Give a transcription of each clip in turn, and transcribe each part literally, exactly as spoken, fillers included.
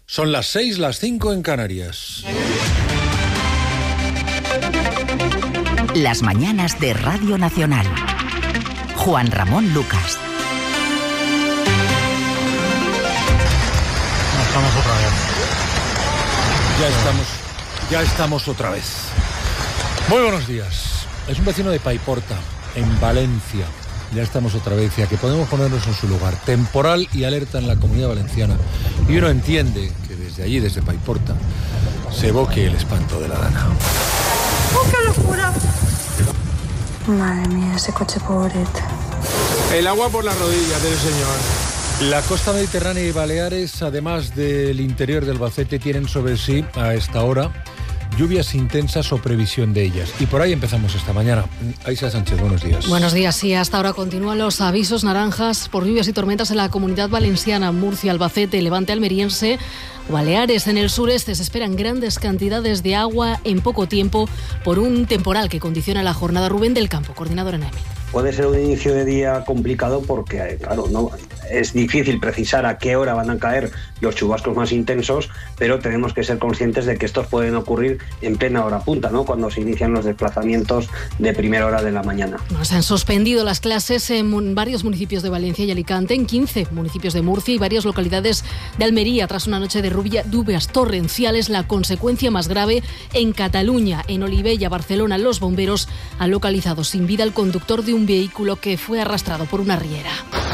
Son las seis, las cinco en Canarias. Las mañanas de Radio Nacional. Juan Ramón Lucas. Estamos otra vez. Ya estamos, ya estamos otra vez. Muy buenos días. Es un vecino de Paiporta, en Valencia. Ya estamos otra vez, ya que podemos ponernos en su lugar. Temporal y alerta en la Comunidad Valenciana. Y uno entiende que desde allí, desde Paiporta, se evoque el espanto de la Dana. ¡Oh, qué locura! Madre mía, ese coche pobrete. El agua por las rodillas del señor. La costa mediterránea y Baleares, además del interior del Albacete, tienen sobre sí, a esta hora, lluvias intensas o previsión de ellas. Y por ahí empezamos esta mañana. Aisha Sánchez, buenos días. Buenos días. Sí, hasta ahora continúan los avisos naranjas por lluvias y tormentas en la Comunidad Valenciana, Murcia, Albacete, Levante almeriense, Baleares. En el sureste se esperan grandes cantidades de agua en poco tiempo por un temporal que condiciona la jornada. Rubén del Campo, coordinador en A E M E T. Puede ser un inicio de día complicado porque, claro, no es difícil precisar a qué hora van a caer los chubascos más intensos, pero tenemos que ser conscientes de que estos pueden ocurrir en plena hora punta, ¿no? Cuando se inician los desplazamientos de primera hora de la mañana. Bueno, se han suspendido las clases en varios municipios de Valencia y Alicante, en quince municipios de Murcia y varias localidades de Almería, tras una noche de lluvias torrenciales. La consecuencia más grave en Cataluña, en Olivella, Barcelona. Los bomberos han localizado sin vida al conductor de un vehículo que fue arrastrado por una riera.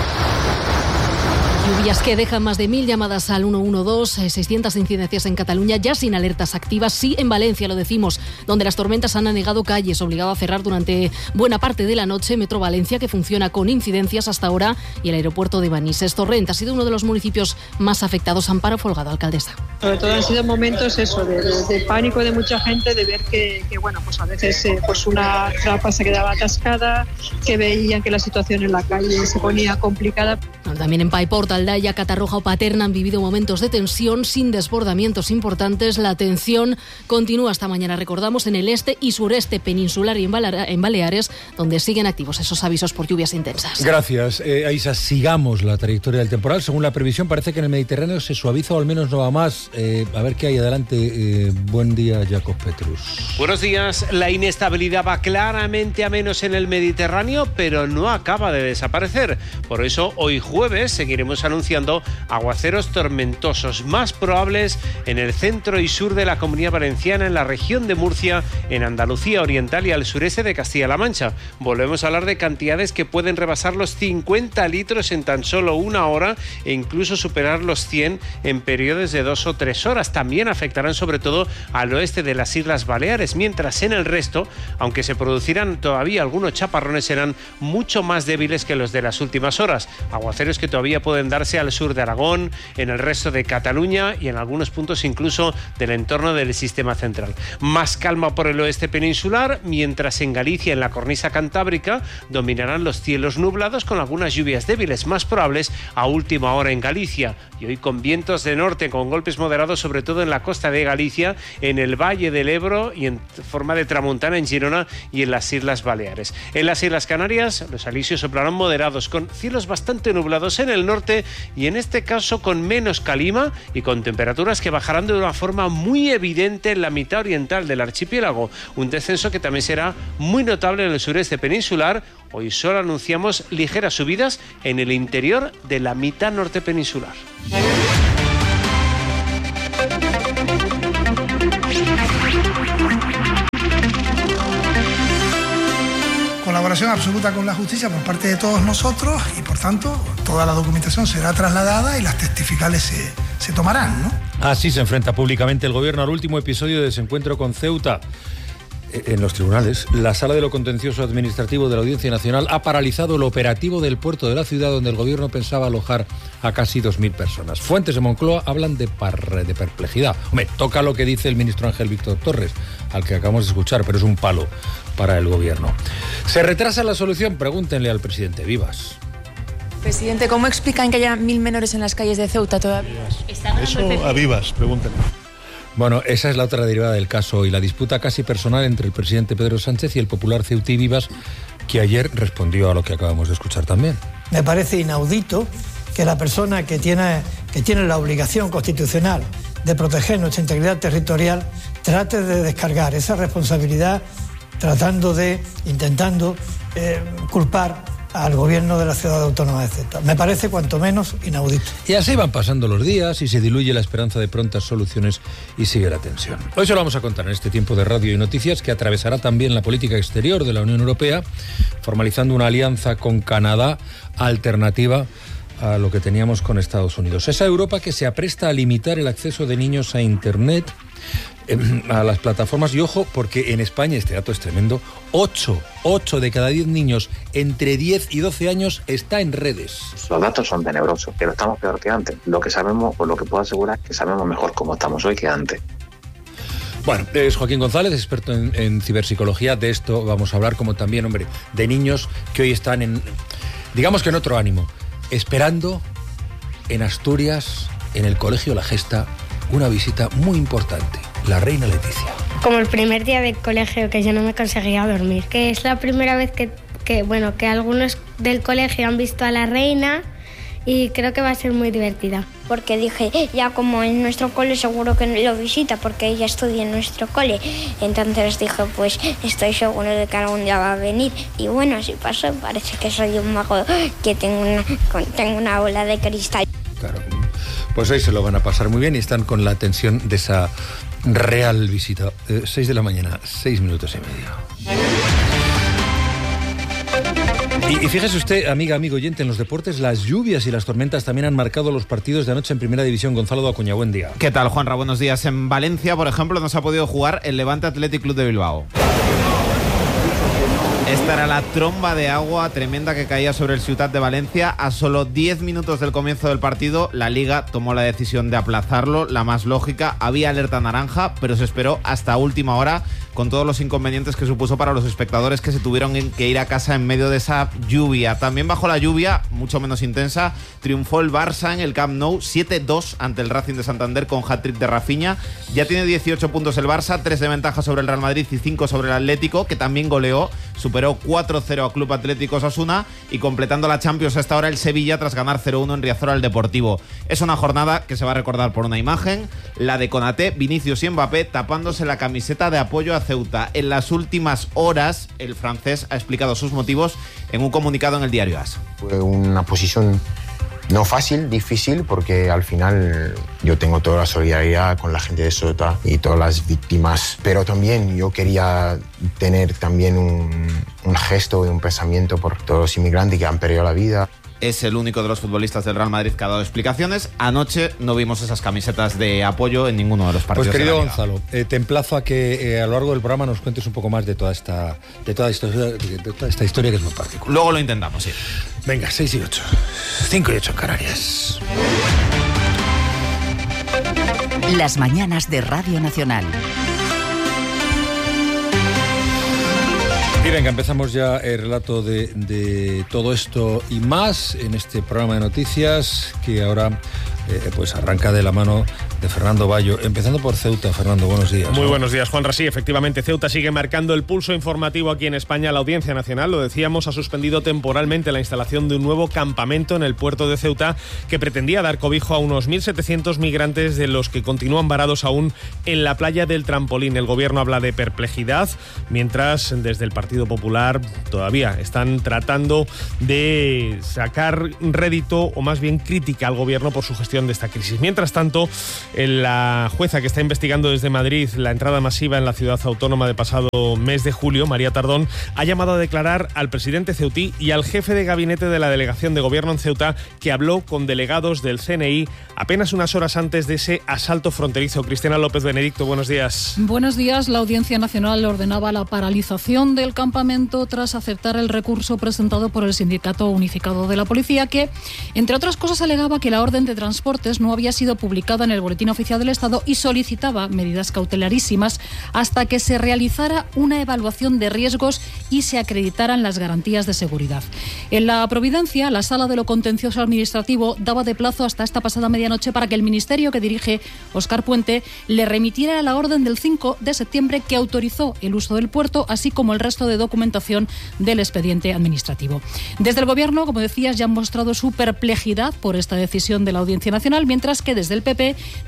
Lluvias que dejan más de mil llamadas al uno uno dos, seiscientas incidencias en Cataluña, ya sin alertas activas. Sí, en Valencia, lo decimos, donde las tormentas han anegado calles, obligado a cerrar durante buena parte de la noche Metro Valencia, que funciona con incidencias hasta ahora, y el aeropuerto de Manises. Torrent ha sido uno de los municipios más afectados. Amparo Folgado, alcaldesa. Sobre todo han sido momentos eso, de, de, de pánico de mucha gente, de ver que, que bueno, pues a veces eh, pues una trapa se quedaba atascada, que veían que la situación en la calle se ponía complicada. Bueno, también en Paiporta, Aldaya, Catarroja o Paterna han vivido momentos de tensión sin desbordamientos importantes. La tensión continúa esta mañana, recordamos, en el este y sureste peninsular y en Baleares, donde siguen activos esos avisos por lluvias intensas. Gracias, eh, Aisha. Sigamos la trayectoria del temporal. Según la previsión, parece que en el Mediterráneo se suaviza o al menos no va más. Eh, a ver qué hay adelante. Eh, buen día, Jacob Petrus. Buenos días. La inestabilidad va claramente a menos en el Mediterráneo, pero no acaba de desaparecer. Por eso, hoy jueves seguiremos anunciando aguaceros tormentosos más probables en el centro y sur de la Comunidad Valenciana, en la región de Murcia, en Andalucía Oriental y al sureste de Castilla-La Mancha. Volvemos a hablar de cantidades que pueden rebasar los cincuenta litros en tan solo una hora e incluso superar los cien en periodos de dos o tres horas. También afectarán sobre todo al oeste de las Islas Baleares, mientras en el resto, aunque se producirán todavía algunos chaparrones, serán mucho más débiles que los de las últimas horas. Aguaceros que todavía pueden darse al sur de Aragón, en el resto de Cataluña y en algunos puntos incluso del entorno del sistema central. Más calma por el oeste peninsular, mientras en Galicia, en la cornisa cantábrica, dominarán los cielos nublados con algunas lluvias débiles más probables a última hora en Galicia. Y hoy con vientos de norte, con golpes moderados sobre todo en la costa de Galicia, en el Valle del Ebro y en forma de tramontana en Girona y en las Islas Baleares. En las Islas Canarias, los alisios soplarán moderados, con cielos bastante nublados en el norte y en este caso con menos calima y con temperaturas que bajarán de una forma muy evidente en la mitad oriental del archipiélago. Un descenso que también será muy notable en el sureste peninsular. Hoy solo anunciamos ligeras subidas en el interior de la mitad norte peninsular. Colaboración absoluta con la justicia por parte de todos nosotros y, por tanto, toda la documentación será trasladada y las testificales se, se tomarán, ¿no? Así se enfrenta públicamente el gobierno al último episodio de desencuentro con Ceuta. En los tribunales, la Sala de lo Contencioso Administrativo de la Audiencia Nacional ha paralizado el operativo del puerto de la ciudad, donde el gobierno pensaba alojar a casi dos mil personas. Fuentes de Moncloa hablan de, par, de perplejidad. Hombre, toca lo que dice el ministro Ángel Víctor Torres, al que acabamos de escuchar, pero es un palo para el gobierno. ¿Se retrasa la solución? Pregúntenle al presidente Vivas. Presidente, ¿cómo explican que haya mil menores en las calles de Ceuta todavía? Eso a Vivas, pregúntenle. Bueno, esa es la otra derivada del caso y la disputa casi personal entre el presidente Pedro Sánchez y el popular Ceutí Vivas, que ayer respondió a lo que acabamos de escuchar también. Me parece inaudito que la persona que tiene, que tiene la obligación constitucional de proteger nuestra integridad territorial, trate de descargar esa responsabilidad tratando de, intentando eh, culpar al gobierno de la ciudad autónoma de Ceuta. Me parece cuanto menos inaudito. Y así van pasando los días y se diluye la esperanza de prontas soluciones y sigue la tensión. Hoy se lo vamos a contar en este tiempo de radio y noticias que atravesará también la política exterior de la Unión Europea, formalizando una alianza con Canadá alternativa a lo que teníamos con Estados Unidos. Esa Europa que se apresta a limitar el acceso de niños a Internet, a las plataformas, y ojo, porque en España, este dato es tremendo, ocho, ocho de cada diez niños entre diez y doce años está en redes. Los datos son tenebrosos, pero estamos peor que antes. Lo que sabemos, o lo que puedo asegurar, es que sabemos mejor cómo estamos hoy que antes. Bueno, es Joaquín González, experto en, en ciberpsicología. De esto vamos a hablar, como también, hombre, de niños que hoy están en, digamos que en otro ánimo, esperando en Asturias, en el Colegio La Gesta, una visita muy importante. La reina Leticia. Como el primer día de colegio que yo no me conseguía dormir, que es la primera vez que, que, bueno, que algunos del colegio han visto a la reina y creo que va a ser muy divertida. Porque dije, ya como en nuestro cole seguro que lo visita porque ella estudia en nuestro cole. Entonces dije, pues estoy seguro de que algún día va a venir. Y bueno, así pasó, parece que soy un mago que tengo una, tengo una bola de cristal. Claro, pues ahí se lo van a pasar muy bien y están con la tensión de esa real visita. Eh, seis de la mañana, seis minutos y medio. Y, y fíjese usted, amiga, amigo oyente, en los deportes las lluvias y las tormentas también han marcado los partidos de anoche en Primera División. Gonzalo Dacuña, buen día. ¿Qué tal, Juanra? Buenos días. En Valencia, por ejemplo, no se ha podido jugar el Levante Athletic Club de Bilbao. Esta era la tromba de agua tremenda que caía sobre el Ciutat de Valencia. A solo diez minutos del comienzo del partido, la Liga tomó la decisión de aplazarlo, la más lógica. Había alerta naranja, pero se esperó hasta última hora, con todos los inconvenientes que supuso para los espectadores que se tuvieron que ir a casa en medio de esa lluvia. También bajo la lluvia, mucho menos intensa, triunfó el Barça en el Camp Nou siete dos ante el Racing de Santander con hat-trick de Rafinha. Ya tiene dieciocho puntos el Barça, tres de ventaja sobre el Real Madrid y cinco sobre el Atlético, que también goleó, superó cuatro cero a Club Atlético Osasuna, y completando la Champions hasta ahora el Sevilla tras ganar cero uno en Riazor al Deportivo. Es una jornada que se va a recordar por una imagen, la de Konaté, Vinicius y Mbappé tapándose la camiseta de apoyo a Ceuta. En las últimas horas el francés ha explicado sus motivos en un comunicado en el diario A S. Fue una posición no fácil, difícil, porque al final yo tengo toda la solidaridad con la gente de Ceuta y todas las víctimas, pero también yo quería tener también un, un gesto y un pensamiento por todos los inmigrantes que han perdido la vida. Es el único de los futbolistas del Real Madrid que ha dado explicaciones. Anoche no vimos esas camisetas de apoyo en ninguno de los partidos. Pues querido de la Liga. Gonzalo, eh, te emplazo a que eh, a lo largo del programa nos cuentes un poco más de toda esta, de toda esta, de toda esta historia que es muy particular. Luego lo intentamos, sí. Venga, seis y ocho. cinco y ocho en Canarias. Las mañanas de Radio Nacional. Y venga, empezamos ya el relato de, de todo esto y más en este programa de noticias que ahora eh, pues arranca de la mano de Fernando Bayo. Empezando por Ceuta. Fernando, buenos días. Muy buenos días, Juanra. Sí, efectivamente, Ceuta sigue marcando el pulso informativo aquí en España. La Audiencia Nacional, lo decíamos, ha suspendido temporalmente la instalación de un nuevo campamento en el puerto de Ceuta que pretendía dar cobijo a unos mil setecientos migrantes, de los que continúan varados aún en la playa del Trampolín. El gobierno habla de perplejidad, mientras desde el Partido Popular todavía están tratando de sacar rédito, o más bien crítica al gobierno por su gestión de esta crisis. Mientras tanto, la jueza que está investigando desde Madrid la entrada masiva en la ciudad autónoma de pasado mes de julio, María Tardón, ha llamado a declarar al presidente ceutí y al jefe de gabinete de la delegación de gobierno en Ceuta, que habló con delegados del C N I apenas unas horas antes de ese asalto fronterizo. Cristina López Benedicto, buenos días. Buenos días. La Audiencia Nacional ordenaba la paralización del campamento tras aceptar el recurso presentado por el Sindicato Unificado de la Policía, que, entre otras cosas, alegaba que la orden de transportes no había sido publicada en el Boletín Oficial del Estado y solicitaba medidas cautelarísimas hasta que se realizara una evaluación de riesgos y se acreditaran las garantías de seguridad. En la Providencia, la Sala de lo Contencioso Administrativo daba de plazo hasta esta pasada medianoche para que el ministerio que dirige Óscar Puente le remitiera la orden del cinco de septiembre que autorizó el uso del puerto, así como el resto de documentación del expediente administrativo. Desde el Gobierno, como decías, ya han mostrado su perplejidad por esta decisión de la Audiencia Nacional, mientras que desde el P P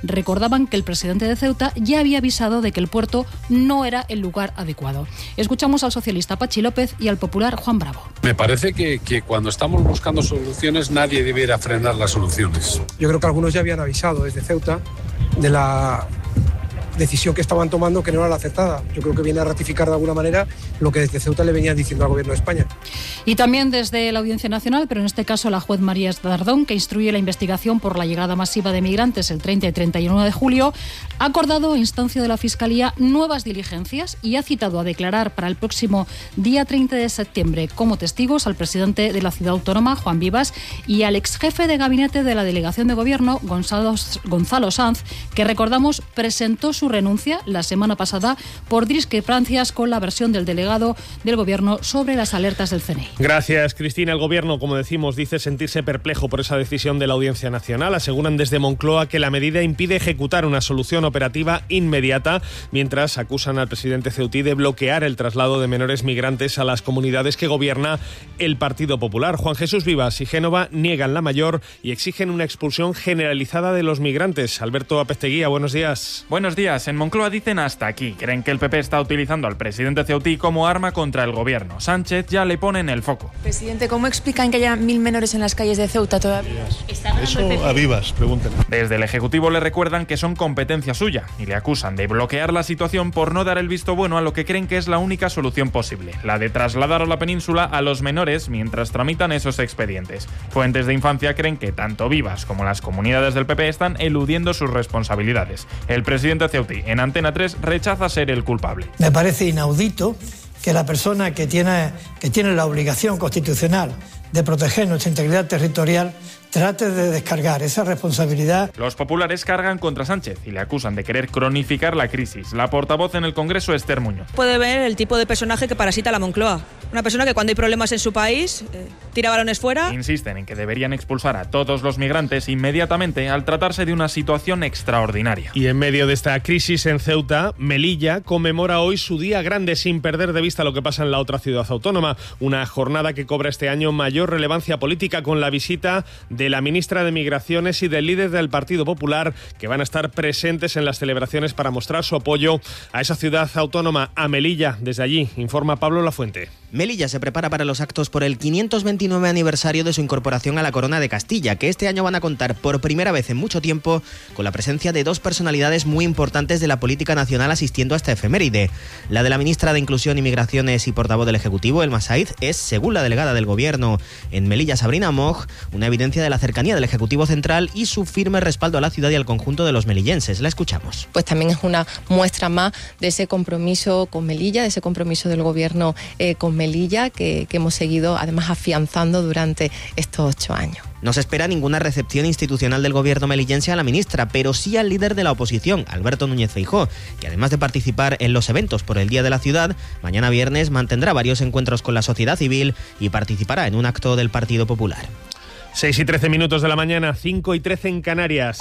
recordaban que el presidente de Ceuta ya había avisado de que el puerto no era el lugar adecuado. Escuchamos al socialista Pachi López y al popular Juan Bravo. Me parece que, que cuando estamos buscando soluciones nadie debiera frenar las soluciones. Yo creo que algunos ya habían avisado desde Ceuta de la decisión que estaban tomando, que no era la acertada. Yo creo que viene a ratificar de alguna manera lo que desde Ceuta le venían diciendo al Gobierno de España. Y también desde la Audiencia Nacional, pero en este caso la juez María Dardón, que instruye la investigación por la llegada masiva de migrantes el treinta y treinta y uno de julio, ha acordado a instancia de la Fiscalía nuevas diligencias y ha citado a declarar para el próximo día treinta de septiembre como testigos al presidente de la Ciudad Autónoma, Juan Vivas, y al exjefe de gabinete de la Delegación de Gobierno, Gonzalo, Gonzalo Sanz, que recordamos presentó su renuncia la semana pasada por discrepancias con la versión del delegado del Gobierno sobre las alertas del C N I. Gracias, Cristina. El Gobierno, como decimos, dice sentirse perplejo por esa decisión de la Audiencia Nacional. Aseguran desde Moncloa que la medida impide ejecutar una solución operativa inmediata, mientras acusan al presidente ceutí de bloquear el traslado de menores migrantes a las comunidades que gobierna el Partido Popular. Juan Jesús Vivas y Génova niegan la mayor y exigen una expulsión generalizada de los migrantes. Alberto Apesteguía, buenos días. Buenos días. En Moncloa dicen hasta aquí. Creen que el P P está utilizando al presidente ceutí como arma contra el gobierno. Sánchez ya le pone en el foco. Presidente, ¿cómo explican que haya mil menores en las calles de Ceuta todavía? Eso a vivas, pregúntenle. Desde el Ejecutivo le recuerdan que son competencia suya y le acusan de bloquear la situación por no dar el visto bueno a lo que creen que es la única solución posible, la de trasladar a la península a los menores mientras tramitan esos expedientes. Fuentes de infancia creen que tanto Vivas como las comunidades del P P están eludiendo sus responsabilidades. El presidente ceutí en Antena tres rechaza ser el culpable. Me parece inaudito que la persona que tiene, que tiene la obligación constitucional de proteger nuestra integridad territorial trate de descargar esa responsabilidad. Los populares cargan contra Sánchez y le acusan de querer cronificar la crisis. La portavoz en el Congreso, Esther Muñoz. Puede ver el tipo de personaje que parasita la Moncloa. Una persona que cuando hay problemas en su país, eh, tira balones fuera. Insisten en que deberían expulsar a todos los migrantes inmediatamente al tratarse de una situación extraordinaria. Y en medio de esta crisis en Ceuta, Melilla conmemora hoy su día grande sin perder de vista lo que pasa en la otra ciudad autónoma. Una jornada que cobra este año mayor relevancia política con la visita de de la ministra de Migraciones y del líder del Partido Popular, que van a estar presentes en las celebraciones para mostrar su apoyo a esa ciudad autónoma, a Melilla. Desde allí, informa Pablo Lafuente. Melilla se prepara para los actos por el quinientos veintinueve aniversario de su incorporación a la Corona de Castilla, que este año van a contar por primera vez en mucho tiempo con la presencia de dos personalidades muy importantes de la política nacional asistiendo a esta efeméride. La de la ministra de Inclusión y Migraciones y portavoz del Ejecutivo, Elma Saiz, es, según la delegada del Gobierno en Melilla, Sabrina Moj, una evidencia de la cercanía del Ejecutivo Central y su firme respaldo a la ciudad y al conjunto de los melillenses. La escuchamos. Pues también es una muestra más de ese compromiso con Melilla, de ese compromiso del Gobierno eh, con Melilla, que, que hemos seguido además afianzando durante estos ocho años. No se espera ninguna recepción institucional del gobierno melillense a la ministra, pero sí al líder de la oposición, Alberto Núñez Feijóo, que además de participar en los eventos por el Día de la Ciudad, mañana viernes mantendrá varios encuentros con la sociedad civil y participará en un acto del Partido Popular. seis y trece minutos de la mañana, cinco y trece en Canarias.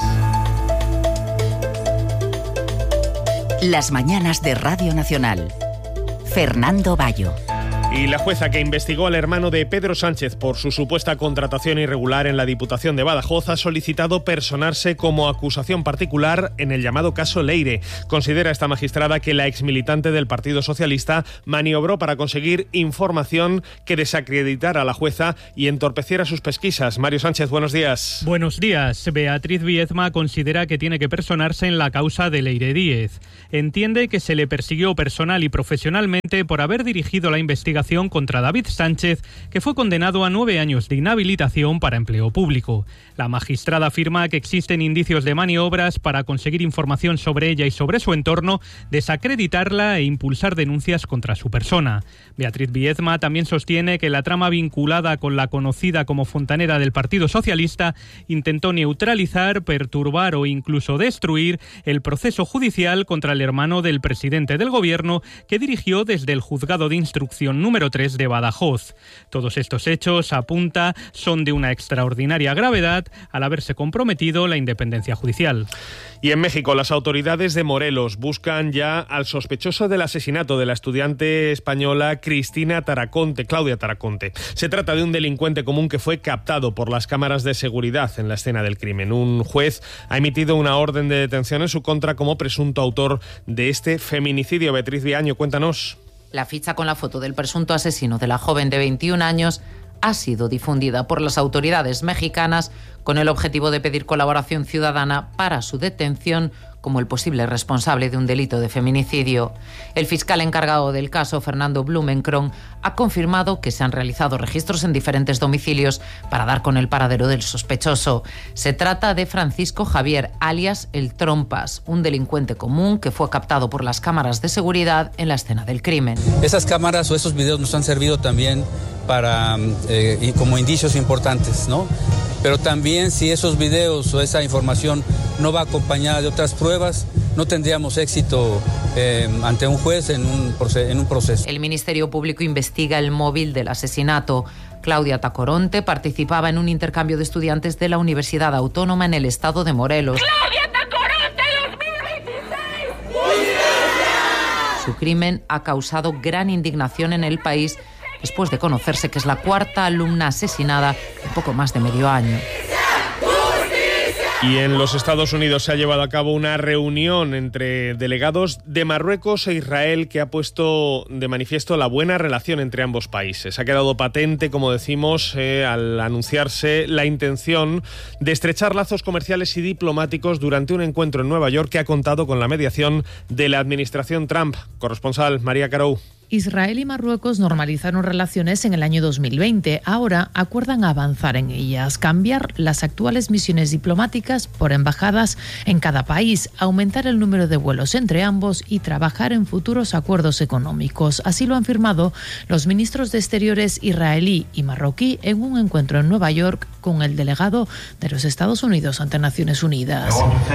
Las mañanas de Radio Nacional. Fernando Bayo. Y la jueza que investigó al hermano de Pedro Sánchez por su supuesta contratación irregular en la Diputación de Badajoz ha solicitado personarse como acusación particular en el llamado caso Leire. Considera esta magistrada que la exmilitante del Partido Socialista maniobró para conseguir información que desacreditara a la jueza y entorpeciera sus pesquisas. Mario Sánchez, buenos días. Buenos días. Beatriz Viezma considera que tiene que personarse en la causa de Leire Díez. Entiende que se le persiguió personal y profesionalmente por haber dirigido la investigación contra David Sánchez, que fue condenado a nueve años de inhabilitación para empleo público. La magistrada afirma que existen indicios de maniobras para conseguir información sobre ella y sobre su entorno, desacreditarla e impulsar denuncias contra su persona. Beatriz Viezma también sostiene que la trama vinculada con la conocida como fontanera del Partido Socialista intentó neutralizar, perturbar o incluso destruir el proceso judicial contra el hermano del presidente del Gobierno, que dirigió desde el juzgado de instrucción número número tres de Badajoz. Todos estos hechos, apunta, son de una extraordinaria gravedad al haberse comprometido la independencia judicial. Y en México, las autoridades de Morelos buscan ya al sospechoso del asesinato de la estudiante española Cristina Taraconte, Claudia Taraconte. Se trata de un delincuente común que fue captado por las cámaras de seguridad en la escena del crimen. Un juez ha emitido una orden de detención en su contra como presunto autor de este feminicidio. Beatriz Viaño, cuéntanos. La ficha con la foto del presunto asesino de la joven de veintiún años ha sido difundida por las autoridades mexicanas con el objetivo de pedir colaboración ciudadana para su detención como el posible responsable de un delito de feminicidio. El fiscal encargado del caso, Fernando Blumenkron, ha confirmado que se han realizado registros en diferentes domicilios para dar con el paradero del sospechoso. Se trata de Francisco Javier, alias El Trompas, un delincuente común que fue captado por las cámaras de seguridad en la escena del crimen. Esas cámaras o esos videos nos han servido también para eh, como indicios importantes, ¿no? Pero también si esos videos o esa información no va acompañada de otras pruebas, no tendríamos éxito eh, ante un juez en un, en un proceso. El Ministerio Público investiga el móvil del asesinato. Claudia Tacoronte participaba en un intercambio de estudiantes de la Universidad Autónoma en el estado de Morelos. ¡Claudia Tacoronte dos mil veintiséis! Su crimen ha causado gran indignación en el país después de conocerse que es la cuarta alumna asesinada en poco más de medio año. Y en los Estados Unidos se ha llevado a cabo una reunión entre delegados de Marruecos e Israel que ha puesto de manifiesto la buena relación entre ambos países. Ha quedado patente, como decimos, eh, al anunciarse la intención de estrechar lazos comerciales y diplomáticos durante un encuentro en Nueva York que ha contado con la mediación de la administración Trump. Corresponsal María Carou. Israel y Marruecos normalizaron relaciones en el año dos mil veinte. Ahora acuerdan avanzar en ellas, cambiar las actuales misiones diplomáticas por embajadas en cada país, aumentar el número de vuelos entre ambos y trabajar en futuros acuerdos económicos. Así lo han firmado los ministros de Exteriores israelí y marroquí en un encuentro en Nueva York con el delegado de los Estados Unidos ante Naciones Unidas.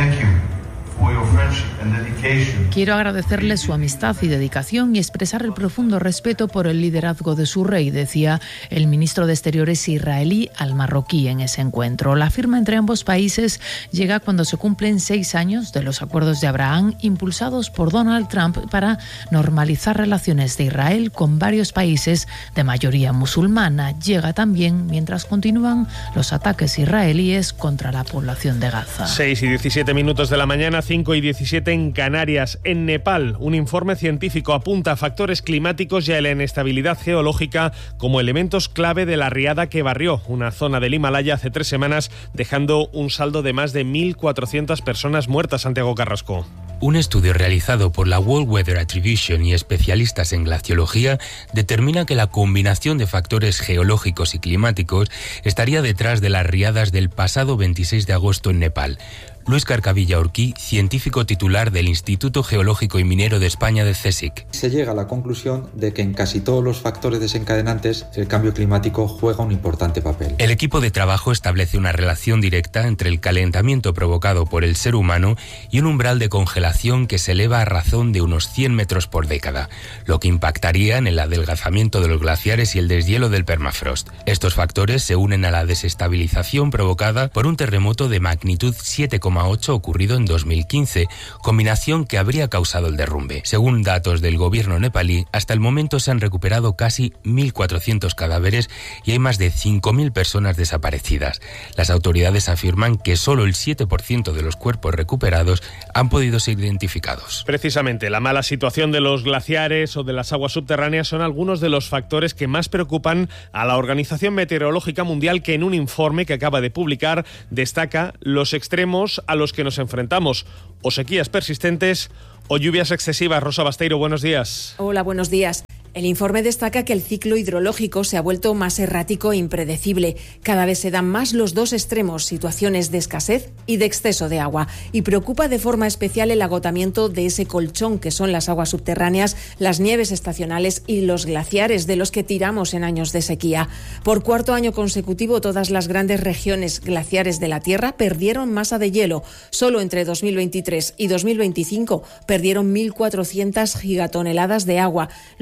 Quiero agradecerles su amistad y dedicación y expresar el profundo respeto por el liderazgo de su rey, decía el ministro de Exteriores israelí al marroquí en ese encuentro. La firma entre ambos países llega cuando se cumplen seis años de los acuerdos de Abraham impulsados por Donald Trump para normalizar relaciones de Israel con varios países de mayoría musulmana. Llega también mientras continúan los ataques israelíes contra la población de Gaza. seis y diecisiete minutos de la mañana, cinco y diecisiete en Canarias. En Nepal, un informe científico apunta a factores climáticos y a la inestabilidad geológica como elementos clave de la riada que barrió una zona del Himalaya hace tres semanas, dejando un saldo de más de mil cuatrocientas personas muertas. Santiago Carrasco. Un estudio realizado por la World Weather Attribution y especialistas en glaciología determina que la combinación de factores geológicos y climáticos estaría detrás de las riadas del pasado veintiséis de agosto en Nepal. Luis Carcavilla Urquí, científico titular del Instituto Geológico y Minero de España de CSIC. Se llega a la conclusión de que en casi todos los factores desencadenantes el cambio climático juega un importante papel. El equipo de trabajo establece una relación directa entre el calentamiento provocado por el ser humano y un umbral de congelación que se eleva a razón de unos cien metros por década, lo que impactaría en el adelgazamiento de los glaciares y el deshielo del permafrost. Estos factores se unen a la desestabilización provocada por un terremoto de magnitud siete coma ocho ocurrido en dos mil quince, combinación que habría causado el derrumbe. Según datos del gobierno nepalí, hasta el momento se han recuperado casi mil cuatrocientos cadáveres y hay más de cinco mil personas desaparecidas. Las autoridades afirman que solo el siete por ciento de los cuerpos recuperados han podido ser identificados. Precisamente, la mala situación de los glaciares o de las aguas subterráneas son algunos de los factores que más preocupan a la Organización Meteorológica Mundial, que en un informe que acaba de publicar destaca los extremos a los que nos enfrentamos, o sequías persistentes o lluvias excesivas. Rosa Basteiro, buenos días. Hola, buenos días. El informe destaca que el ciclo hidrológico se ha vuelto más errático e impredecible. Cada vez se dan más los dos extremos, situaciones de escasez y de exceso de agua. Y preocupa de forma especial el agotamiento de ese colchón que son las aguas subterráneas, las nieves estacionales y los glaciares de los que tiramos en años de sequía. Por cuarto año consecutivo, todas las grandes regiones glaciares de la Tierra perdieron masa de hielo. Solo entre dos mil veintitrés y dos mil veinticinco perdieron mil cuatrocientas gigatoneladas de agua, lo que equivale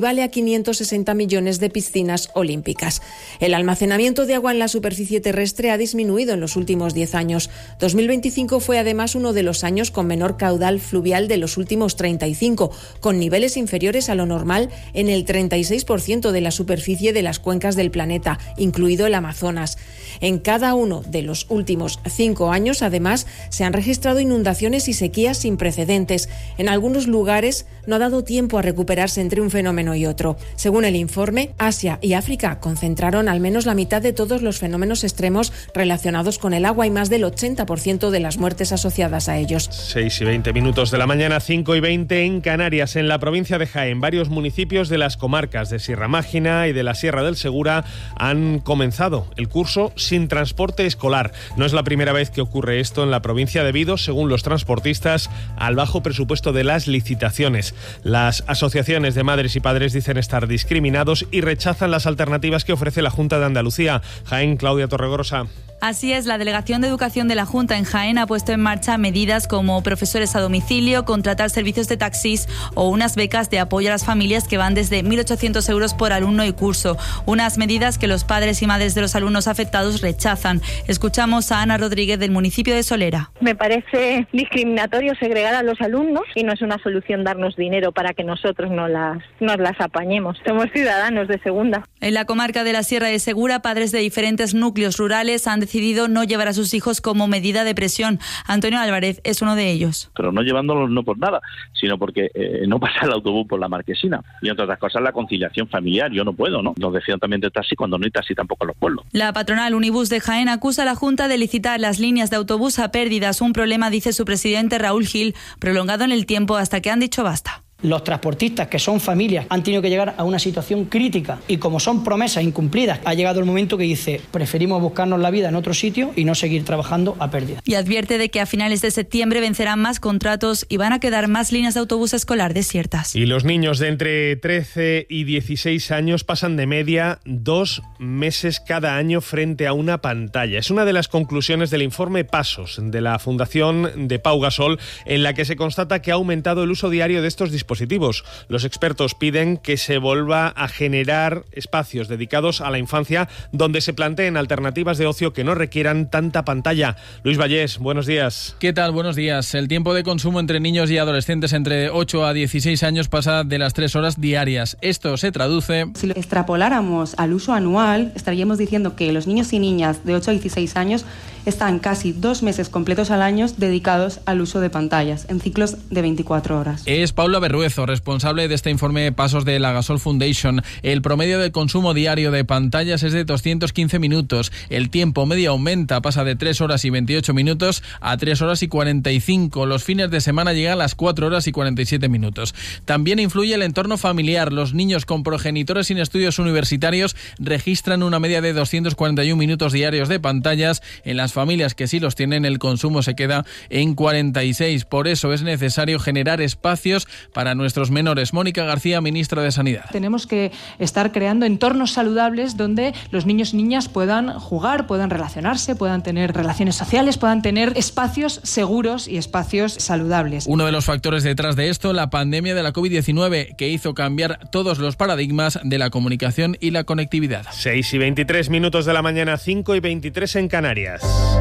equivale a quinientos sesenta millones de piscinas olímpicas. El almacenamiento de agua en la superficie terrestre ha disminuido en los últimos diez años. dos mil veinticinco fue además uno de los años con menor caudal fluvial de los últimos treinta y cinco, con niveles inferiores a lo normal en el treinta y seis por ciento de la superficie de las cuencas del planeta, incluido el Amazonas. En cada uno de los últimos cinco años, además, se han registrado inundaciones y sequías sin precedentes. En algunos lugares no ha dado tiempo a recuperarse entre un fenómeno y otro. Según el informe, Asia y África concentraron al menos la mitad de todos los fenómenos extremos relacionados con el agua y más del ochenta por ciento de las muertes asociadas a ellos. seis y veinte minutos de la mañana, cinco y veinte en Canarias. En la provincia de Jaén, varios municipios de las comarcas de Sierra Mágina y de la Sierra del Segura han comenzado el curso sin transporte escolar. No es la primera vez que ocurre esto en la provincia debido, según los transportistas, al bajo presupuesto de las licitaciones. Las asociaciones de madres y padres dicen estar discriminados y rechazan las alternativas que ofrece la Junta de Andalucía. Jaén, Claudia Torregrosa. Así es, la Delegación de Educación de la Junta en Jaén ha puesto en marcha medidas como profesores a domicilio, contratar servicios de taxis o unas becas de apoyo a las familias que van desde mil ochocientos euros por alumno y curso. Unas medidas que los padres y madres de los alumnos afectados rechazan. Escuchamos a Ana Rodríguez del municipio de Solera. Me parece discriminatorio segregar a los alumnos y no es una solución darnos dinero para que nosotros no las, nos las apañemos. Somos ciudadanos de segunda. En la comarca de la Sierra de Segura, padres de diferentes núcleos rurales han decidido no llevar a sus hijos como medida de presión. Antonio Álvarez es uno de ellos. Pero no llevándolos no por nada, sino porque eh, no pasa el autobús por la Marquesina. Y entre otras cosas la conciliación familiar. Yo no puedo, ¿no? Nos decían también de taxi cuando no hay taxi tampoco en los pueblos. La patronal Unibus de Jaén acusa a la Junta de licitar las líneas de autobús a pérdidas. Un problema, dice su presidente Raúl Gil, prolongado en el tiempo hasta que han dicho basta. Los transportistas, que son familias, han tenido que llegar a una situación crítica y como son promesas incumplidas, ha llegado el momento que dice preferimos buscarnos la vida en otro sitio y no seguir trabajando a pérdida. Y advierte de que a finales de septiembre vencerán más contratos y van a quedar más líneas de autobús escolar desiertas. Y los niños de entre trece y dieciséis años pasan de media dos meses cada año frente a una pantalla. Es una de las conclusiones del informe Pasos de la Fundación de Pau Gasol, en la que se constata que ha aumentado el uso diario de estos dispositivos. Dispositivos. Los expertos piden que se vuelva a generar espacios dedicados a la infancia donde se planteen alternativas de ocio que no requieran tanta pantalla. Luis Vallés, buenos días. ¿Qué tal? Buenos días. El tiempo de consumo entre niños y adolescentes entre ocho a dieciséis años pasa de las tres horas diarias. Esto se traduce... Si lo extrapoláramos al uso anual, estaríamos diciendo que los niños y niñas de ocho a dieciséis años están casi dos meses completos al año dedicados al uso de pantallas, en ciclos de veinticuatro horas. Es Paula Berruezo, responsable de este informe Pasos de la Gasol Foundation. El promedio de consumo diario de pantallas es de doscientos quince minutos. El tiempo medio aumenta, pasa de tres horas y veintiocho minutos a tres horas y cuarenta y cinco. Los fines de semana llegan a las cuatro horas y cuarenta y siete minutos. También influye el entorno familiar. Los niños con progenitores sin estudios universitarios registran una media de doscientos cuarenta y uno minutos diarios de pantallas. En las familias que sí los tienen, el consumo se queda en cuarenta y seis. Por eso es necesario generar espacios para nuestros menores. Mónica García, ministra de Sanidad. Tenemos que estar creando entornos saludables donde los niños y niñas puedan jugar, puedan relacionarse, puedan tener relaciones sociales, puedan tener espacios seguros y espacios saludables. Uno de los factores detrás de esto, la pandemia de la covid diecinueve, que hizo cambiar todos los paradigmas de la comunicación y la conectividad. seis y veintitrés minutos de la mañana, cinco y veintitrés en Canarias.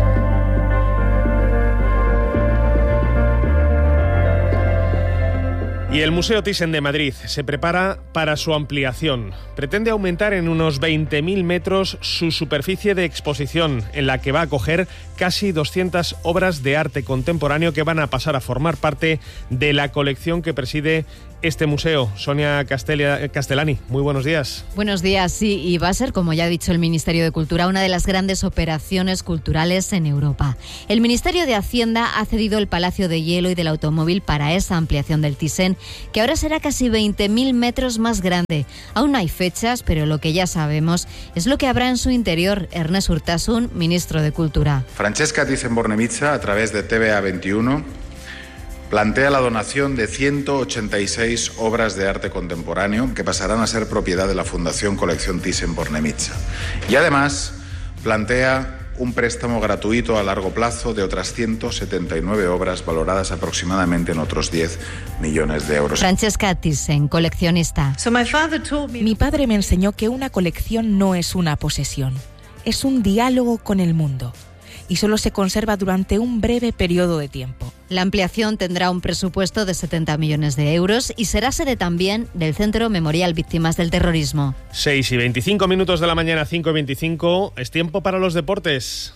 Y el Museo Thyssen de Madrid se prepara para su ampliación. Pretende aumentar en unos veinte mil metros su superficie de exposición, en la que va a acoger casi doscientas obras de arte contemporáneo que van a pasar a formar parte de la colección que preside este museo. Sonia Castelia, Castellani, muy buenos días. Buenos días, sí, y va a ser, como ya ha dicho el Ministerio de Cultura, una de las grandes operaciones culturales en Europa. El Ministerio de Hacienda ha cedido el Palacio de Hielo y del Automóvil para esa ampliación del Thyssen, que ahora será casi veinte mil metros más grande. Aún no hay fechas, pero lo que ya sabemos es lo que habrá en su interior. Ernest Urtasun, ministro de Cultura. Francesca Thyssen-Bornemisza, a través de T V A veintiuno, plantea la donación de ciento ochenta y seis obras de arte contemporáneo que pasarán a ser propiedad de la Fundación Colección Thyssen-Bornemisza. Y además plantea un préstamo gratuito a largo plazo de otras ciento setenta y nueve obras valoradas aproximadamente en otros diez millones de euros. Francesca Thyssen, coleccionista. Mi padre me enseñó que una colección no es una posesión, es un diálogo con el mundo y solo se conserva durante un breve periodo de tiempo. La ampliación tendrá un presupuesto de setenta millones de euros y será sede también del Centro Memorial Víctimas del Terrorismo. seis y veinticinco minutos de la mañana, cinco y veinticinco, es tiempo para los deportes.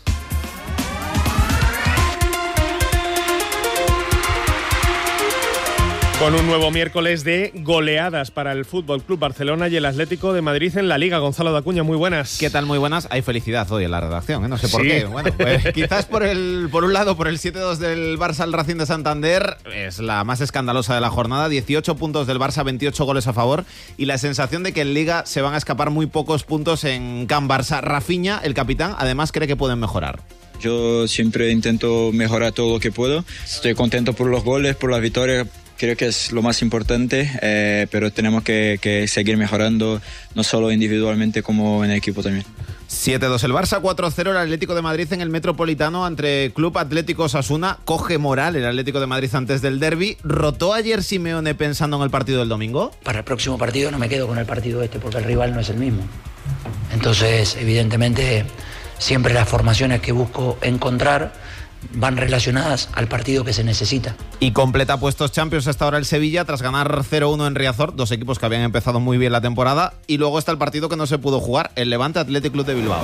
Con un nuevo miércoles de goleadas para el Fútbol Club Barcelona y el Atlético de Madrid en la Liga. Gonzalo Dacuña, muy buenas. ¿Qué tal? Muy buenas. Hay felicidad hoy en la redacción, ¿eh? No sé por sí. qué. Bueno, pues quizás por el por un lado por el siete dos del Barça al Racing de Santander, es la más escandalosa de la jornada. dieciocho puntos del Barça, veintiocho goles a favor y la sensación de que en Liga se van a escapar muy pocos puntos en Can Barça. Rafinha, el capitán, además cree que pueden mejorar. Yo siempre intento mejorar todo lo que puedo. Estoy contento por los goles, por la victoria. Creo que es lo más importante, eh, pero tenemos que, que seguir mejorando, no solo individualmente como en equipo también. siete dos el Barça, cuatro cero el Atlético de Madrid en el Metropolitano ante Club Atlético Osasuna. Coge moral el Atlético de Madrid antes del derbi. ¿Rotó ayer Simeone pensando en el partido del domingo? Para el próximo partido no me quedo con el partido este porque el rival no es el mismo. Entonces, evidentemente, siempre las formaciones que busco encontrar van relacionadas al partido que se necesita. Y completa puestos Champions hasta ahora el Sevilla tras ganar cero uno en Riazor, dos equipos que habían empezado muy bien la temporada, y luego está el partido que no se pudo jugar, el Levante Athletic Club de Bilbao.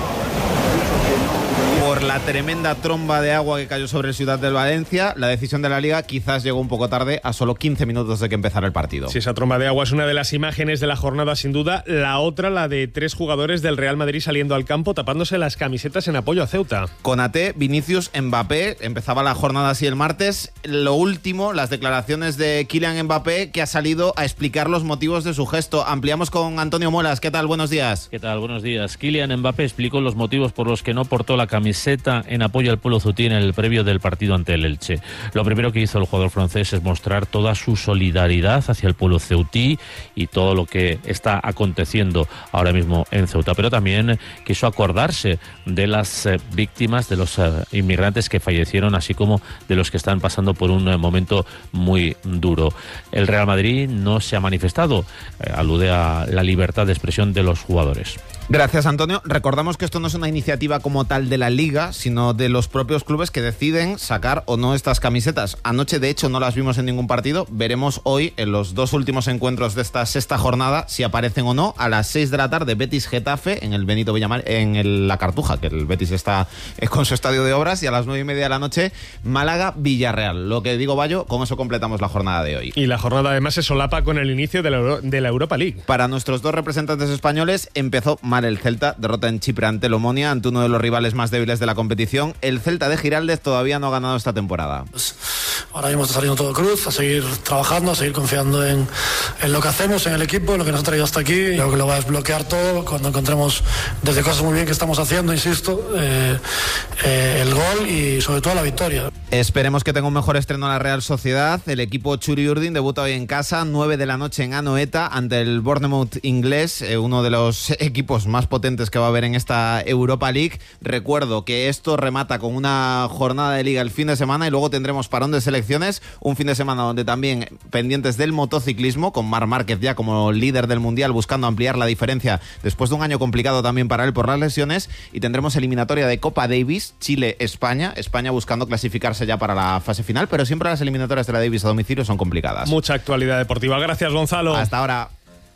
Por la tremenda tromba de agua que cayó sobre el Ciudad del Valencia, la decisión de la Liga quizás llegó un poco tarde, a solo quince minutos de que empezara el partido. Sí, esa tromba de agua es una de las imágenes de la jornada sin duda. La otra, la de tres jugadores del Real Madrid saliendo al campo tapándose las camisetas en apoyo a Ceuta. Konaté, Vinicius, Mbappé, empezaba la jornada así el martes. Lo último, las declaraciones de Kylian Mbappé, que ha salido a explicar los motivos de su gesto. Ampliamos con Antonio Muelas. ¿Qué tal? Buenos días. ¿Qué tal? Buenos días. Kylian Mbappé explicó los motivos por los que no portó la camiseta en apoyo al pueblo ceutí en el previo del partido ante el Elche. Lo primero que hizo el jugador francés es mostrar toda su solidaridad hacia el pueblo ceutí y todo lo que está aconteciendo ahora mismo en Ceuta, pero también quiso acordarse de las eh, víctimas, de los eh, inmigrantes que fallecieron, así como de los que están pasando por un eh, momento muy duro. El Real Madrid no se ha manifestado, eh, alude a la libertad de expresión de los jugadores. Gracias, Antonio. Recordamos que esto no es una iniciativa como tal de la Liga, sino de los propios clubes que deciden sacar o no estas camisetas. Anoche, de hecho, no las vimos en ningún partido. Veremos hoy, en los dos últimos encuentros de esta sexta jornada, si aparecen o no. A las seis de la tarde, Betis-Getafe, en el Benito Villamarín, en el, la Cartuja, que el Betis está eh, con su estadio de obras. Y a las nueve y media de la noche, Málaga-Villarreal. Lo que digo, Bayo, con eso completamos la jornada de hoy. Y la jornada además se solapa con el inicio de la, Euro- de la Europa League. Para nuestros dos representantes españoles, empezó el Celta, derrota en Chipre ante el Omonia, ante uno de los rivales más débiles de la competición. El Celta de Giraldez todavía no ha ganado esta temporada. Ahora mismo está saliendo todo cruz, a seguir trabajando, a seguir confiando en, en lo que hacemos, en el equipo, en lo que nos ha traído hasta aquí. Creo que lo va a desbloquear todo cuando encontremos desde cosas muy bien que estamos haciendo, insisto, eh, eh, el gol y sobre todo la victoria. Esperemos que tenga un mejor estreno la Real Sociedad. El equipo Churi Urdin debuta hoy en casa, nueve de la noche en Anoeta, ante el Bournemouth inglés, eh, uno de los equipos más potentes que va a haber en esta Europa League. Recuerdo que esto remata con una jornada de Liga el fin de semana y luego tendremos parón de selecciones, un fin de semana donde también pendientes del motociclismo, con Marc Márquez ya como líder del Mundial buscando ampliar la diferencia después de un año complicado también para él por las lesiones, y tendremos eliminatoria de Copa Davis, Chile-España, España buscando clasificarse ya para la fase final, pero siempre las eliminatorias de la Davis a domicilio son complicadas. Mucha actualidad deportiva. Gracias, Gonzalo. Hasta ahora.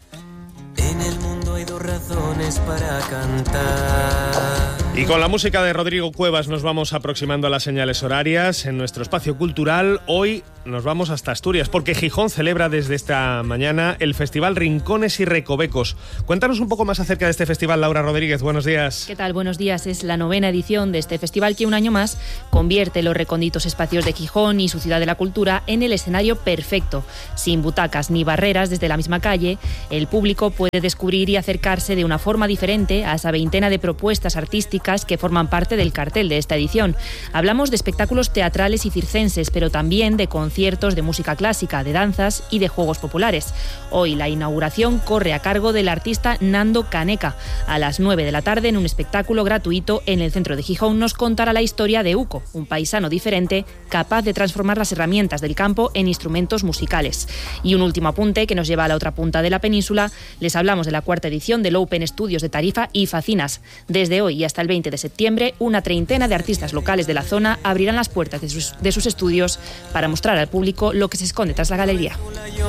En el mundo hay dos razones para cantar. Y con la música de Rodrigo Cuevas nos vamos aproximando a las señales horarias. En nuestro espacio cultural hoy nos vamos hasta Asturias, porque Gijón celebra desde esta mañana el Festival Rincones y Recovecos. Cuéntanos un poco más acerca de este festival, Laura Rodríguez. Buenos días. ¿Qué tal? Buenos días. Es la novena edición de este festival que un año más convierte los recónditos espacios de Gijón y su ciudad de la cultura en el escenario perfecto. Sin butacas ni barreras desde la misma calle, el público puede descubrir y acercarse de una forma diferente a esa veintena de propuestas artísticas marcas que forman parte del cartel de esta edición. Hablamos de espectáculos teatrales y circenses, pero también de conciertos de música clásica, de danzas y de juegos populares. Hoy la inauguración corre a cargo del artista Nando Caneca. A las nueve de la tarde, en un espectáculo gratuito en el centro de Gijón, nos contará la historia de Uco, un paisano diferente capaz de transformar las herramientas del campo en instrumentos musicales. Y un último apunte que nos lleva a la otra punta de la península. Les hablamos de la cuarta edición del Open Studios de Tarifa y Facinas. Desde hoy y hasta el veinte de septiembre, una treintena de artistas locales de la zona abrirán las puertas de sus, de sus estudios para mostrar al público lo que se esconde tras la galería.